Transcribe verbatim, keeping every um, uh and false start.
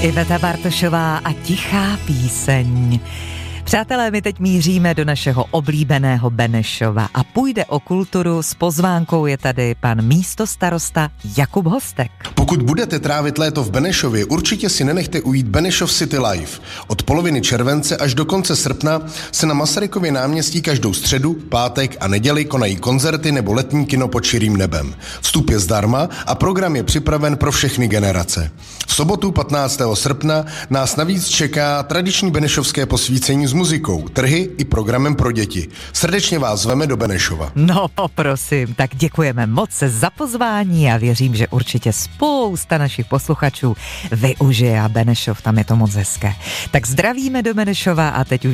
Iveta Bartošová a Tichá píseň. Přátelé, my teď míříme do našeho oblíbeného Benešova a půjde o kulturu. S pozvánkou je tady pan místostarosta Jakub Hostek. Pokud budete trávit léto v Benešově, určitě si nenechte ujít Benešov City Live. Od poloviny července až do konce srpna se na Masarykově náměstí každou středu, pátek a neděli konají koncerty nebo letní kino pod širým nebem. Vstup je zdarma a program je připraven pro všechny generace. V sobotu patnáctého srpna nás navíc čeká tradiční benešovské posvícení s muzikou, trhy i programem pro děti. Srdečně vás zveme do Benešova. No poprosím, tak děkujeme moc za pozvání a věřím, že určitě spousta našich posluchačů využije a Benešov, tam je to moc hezké. Tak zdravíme do Benešova a teď už